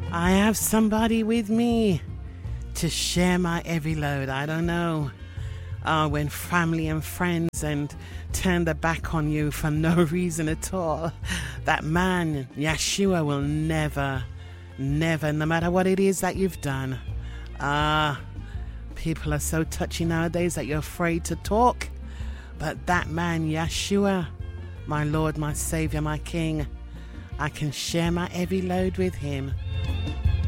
I have somebody with me to share my heavy load. I don't know. When family and friends and turn their back on you for no reason at all, that man, Yeshua, will never, no matter what it is that you've done. People are so touchy nowadays that you're afraid to talk. But that man, Yeshua, my Lord, my Savior, my King, I can share my heavy load with him.